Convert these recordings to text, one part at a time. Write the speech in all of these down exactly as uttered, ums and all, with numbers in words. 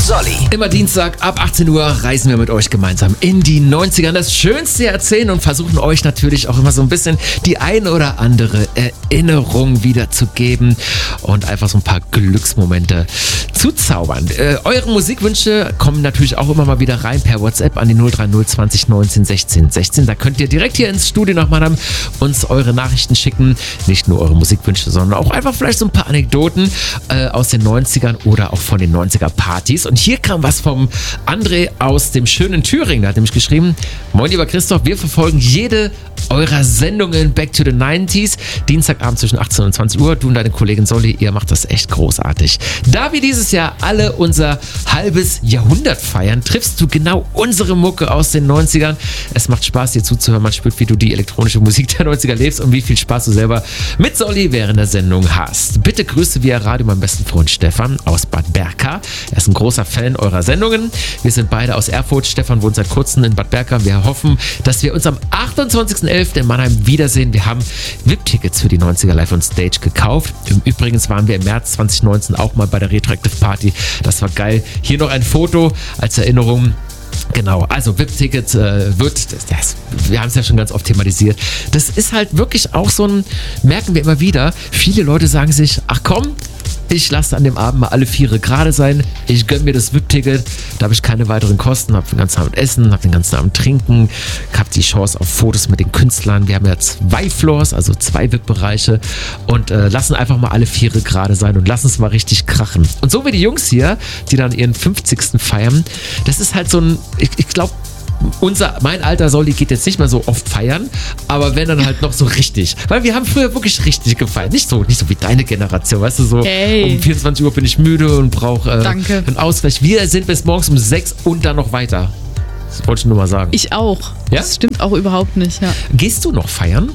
Solly. Immer Dienstag ab achtzehn Uhr reisen wir mit euch gemeinsam in die neunziger. Das Schönste erzählen und versuchen euch natürlich auch immer so ein bisschen die ein oder andere Erinnerung wiederzugeben und einfach so ein paar Glücksmomente zu zaubern. Äh, eure Musikwünsche kommen natürlich auch immer mal wieder rein per WhatsApp an die null drei null zwanzig neunzehn sechzehn sechzehn. Da könnt ihr direkt hier ins Studio nach Mannheim uns eure Nachrichten schicken. Nicht nur eure Musikwünsche, sondern auch einfach vielleicht so ein paar Anekdoten äh, aus den neunzigern oder auch von den neunziger Partys. Und hier kam was vom André aus dem schönen Thüringen. Der hat nämlich geschrieben: Moin lieber Christoph, wir verfolgen jede eurer Sendungen Back to the neunziger. Dienstagabend zwischen achtzehn und zwanzig Uhr. Du und deine Kollegin Solly, ihr macht das echt großartig. Da wir dieses Jahr alle unser halbes Jahrhundert feiern, triffst du genau unsere Mucke aus den neunzigern. Es macht Spaß, dir zuzuhören. Man spürt, wie du die elektronische Musik der neunziger lebst und wie viel Spaß du selber mit Solly während der Sendung hast. Bitte grüße via Radio meinen besten Freund Stefan aus Bad Berka. Er ist ein großer Fan eurer Sendungen. Wir sind beide aus Erfurt. Stefan wohnt seit kurzem in Bad Berka. Wir hoffen, dass wir uns am achtundzwanzigsten elften in Mannheim wiedersehen. Wir haben V I P-Tickets für die neunziger Live on Stage gekauft. Im Übrigen waren wir im März zwanzig neunzehn auch mal bei der Retroactive Party. Das war geil. Hier noch ein Foto als Erinnerung. Genau, also V I P-Ticket äh, wird, das, das, wir haben es ja schon ganz oft thematisiert, das ist halt wirklich auch so ein, merken wir immer wieder, viele Leute sagen sich, ach komm, ich lasse an dem Abend mal alle Viere gerade sein, ich gönne mir das V I P-Ticket, da habe ich keine weiteren Kosten, habe den ganzen Abend Essen, habe den ganzen Abend Trinken, habe die Chance auf Fotos mit den Künstlern, wir haben ja zwei Floors, also zwei V I P-Bereiche und äh, lassen einfach mal alle Viere gerade sein und lassen es mal richtig krachen. Und so wie die Jungs hier, die dann ihren fünfzigsten feiern, das ist halt so ein, ich, ich glaube, unser, mein alter Solly geht jetzt nicht mehr so oft feiern, aber wenn dann halt noch so richtig. Weil wir haben früher wirklich richtig gefeiert. Nicht so, nicht so wie deine Generation, weißt du, so hey. Um vierundzwanzig Uhr bin ich müde und brauche äh, einen Ausgleich. Wir sind bis morgens um sechs und dann noch weiter. Das wollte ich nur mal sagen. Ich auch. Ja? Das stimmt auch überhaupt nicht, ja. Gehst du noch feiern?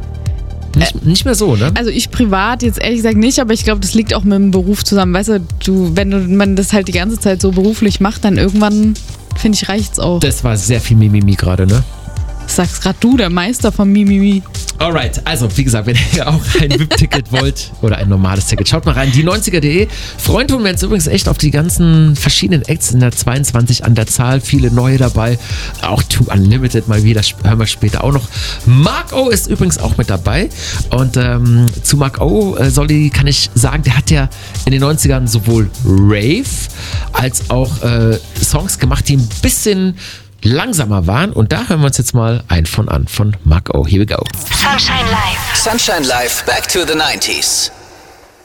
Nicht, äh, nicht mehr so, ne? Also ich privat jetzt ehrlich gesagt nicht, aber ich glaube, das liegt auch mit dem Beruf zusammen. Weißt du, du, wenn du, man das halt die ganze Zeit so beruflich macht, dann irgendwann, finde ich, reicht's auch. Das war sehr viel Mimimi gerade, ne? Das sagst gerade du, der Meister von Mimimi. Alright, also wie gesagt, wenn ihr auch ein V I P-Ticket wollt oder ein normales Ticket, schaut mal rein, die neunziger punkt de. Freuen tun wir uns übrigens echt auf die ganzen verschiedenen Acts in der zweiundzwanzig an der Zahl, viele neue dabei, auch Too Unlimited mal wieder, hören wir später auch noch. Mark O ist übrigens auch mit dabei und ähm, zu Mark O, äh, Solly, kann ich sagen, der hat ja in den neunzigern sowohl Rave als auch äh, Songs gemacht, die ein bisschen langsamer waren und da hören wir uns jetzt mal ein von an von Mark O. Here we go. Sunshine Live. Sunshine Live, Back to the neunziger.